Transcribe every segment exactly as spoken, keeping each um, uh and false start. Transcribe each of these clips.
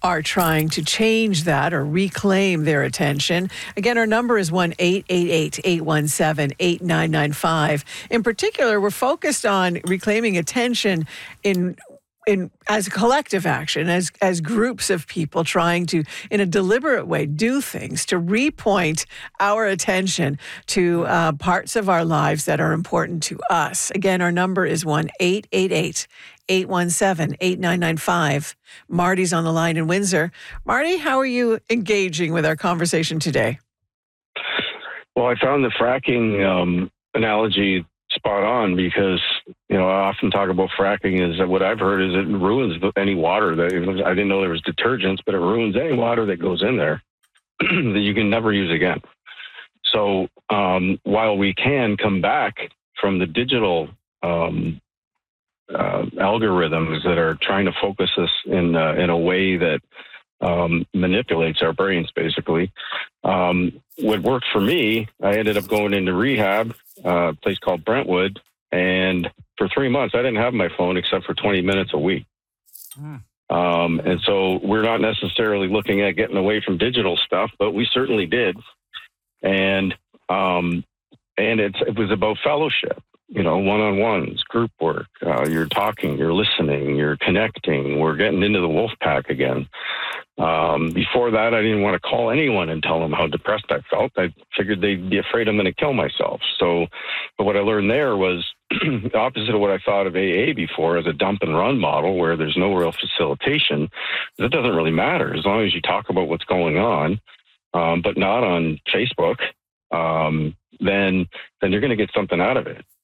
are trying to change that or reclaim their attention. Again, our number is one eight eight eight, eight one seven, eight nine nine five. In particular, we're focused on reclaiming attention in in as a collective action, as as groups of people trying to, in a deliberate way, do things to repoint our attention to uh, parts of our lives that are important to us. Again, our number is one eight eight eight, eight one seven, eight nine nine five. Marty's on the line in Windsor. Marty, how are you engaging with our conversation today? Well, I found the fracking um, analogy spot on because, you know, I often talk about fracking is that what I've heard is it ruins any water that I didn't know there was detergents, but it ruins any water that goes in there that you can never use again. So um, while we can come back from the digital um, uh, algorithms that are trying to focus us in uh, in a way that um, manipulates our brains, basically, um, what worked for me, I ended up going into rehab, uh, a place called Brentwood, and for three months, I didn't have my phone except for twenty minutes a week. Mm. Um, and so we're not necessarily looking at getting away from digital stuff, but we certainly did. And um, and it's, it was about fellowship, you know, one-on-ones, group work. Uh, you're talking, you're listening, you're connecting. We're getting into the wolf pack again. Um, before that, I didn't want to call anyone and tell them how depressed I felt. I figured they'd be afraid I'm going to kill myself. So, but what I learned there was the opposite of what I thought of A A before as a dump and run model where there's no real facilitation. That doesn't really matter as long as you talk about what's going on, um, but not on Facebook. Um, then, then you're going to get something out of it.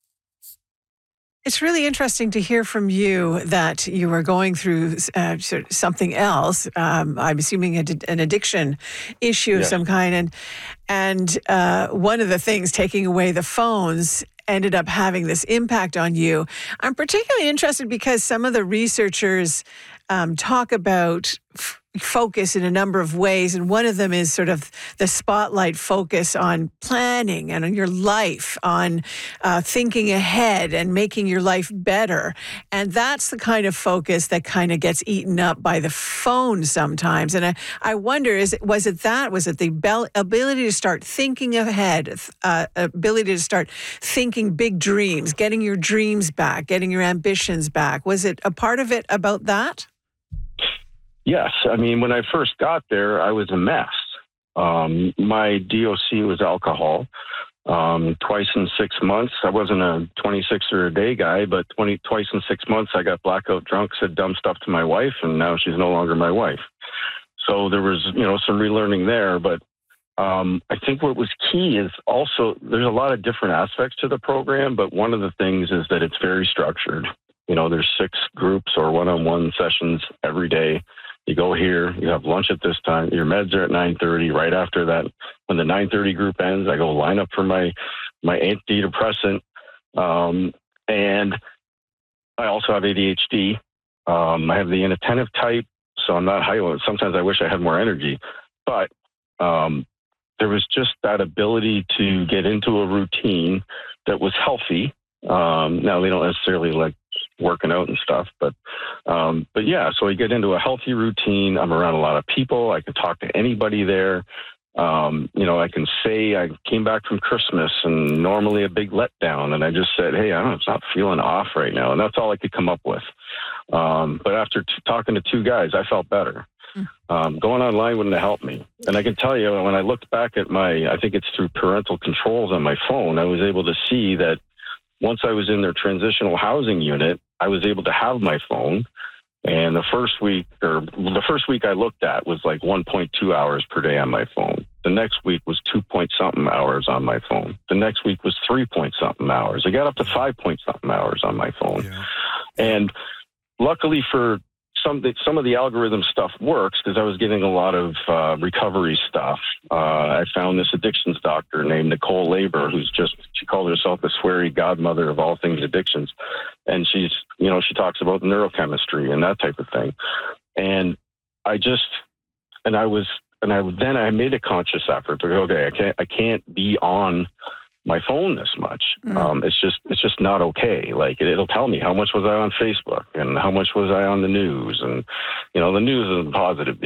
It's really interesting to hear from you that you were going through uh, sort of something else. Um, I'm assuming a, an addiction issue of Yes. some kind. And, and uh, one of the things, taking away the phones, ended up having this impact on you. I'm particularly interested because some of the researchers um, talk about f- focus in a number of ways. And one of them is sort of the spotlight focus on planning and on your life, on uh, thinking ahead and making your life better. And that's the kind of focus that kind of gets eaten up by the phone sometimes. And I, I wonder, is it, was it that? Was it the bel- ability to start thinking ahead, uh, ability to start thinking big dreams, getting your dreams back, getting your ambitions back? Was it a part of it about that? Yes. I mean, when I first got there, I was a mess. Um, my D O C was alcohol. Um, twice in six months, I wasn't a twenty-six-er a day guy, but twenty, twice in six months, I got blackout drunk, said dumb stuff to my wife, and now she's no longer my wife. So there was, you know, some relearning there. But um, I think what was key is also there's a lot of different aspects to the program, but one of the things is that it's very structured. You know, there's six groups or one-on-one sessions every day. You go here, you have lunch at this time, your meds are at nine thirty. Right after that, when the nine thirty group ends, I go line up for my, my antidepressant. Um, and I also have A D H D. Um, I have the inattentive type, so I'm not high. Sometimes I wish I had more energy. But um, there was just that ability to get into a routine that was healthy. Um, now, they don't necessarily like working out and stuff, but um, but yeah, so I get into a healthy routine. I'm around a lot of people. I can talk to anybody there. Um, you know, I can say I came back from Christmas and normally a big letdown, and I just said, hey, I don't, I'm not feeling off right now, and that's all I could come up with. Um, but after t- talking to two guys, I felt better. Um, going online wouldn't have helped me. And I can tell you, when I looked back at my, I think it's through parental controls on my phone, I was able to see that once I was in their transitional housing unit, I was able to have my phone. And the first week, or the first week I looked at was like one point two hours per day on my phone. The next week was two point something hours on my phone. The next week was three point something hours. I got up to five point something hours on my phone. Yeah. And luckily for some, some of the algorithm stuff works because I was getting a lot of uh, recovery stuff. Uh, I found this addictions doctor named Nicole Labor, who's just, she called herself the sweary godmother of all things addictions. And she's, you know, she talks about neurochemistry and that type of thing. And I just, and I was, and I then I made a conscious effort to go, okay, I can't, I can't be on my phone this much. Mm. Um, it's just, it's just not okay. Like it, it'll tell me how much was I on Facebook and how much was I on the news, and you know, the news isn't positive